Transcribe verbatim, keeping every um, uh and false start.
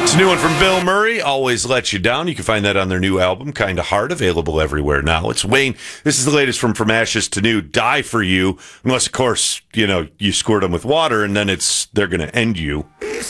It's a new one from Bill Murray, Always Let You Down. You can find that on their new album, Kinda Hard, available everywhere now. It's Wayne. This is the latest from From Ashes to New, Die For You. Unless, of course, you know, you squirt them with water and then it's they're going to end you.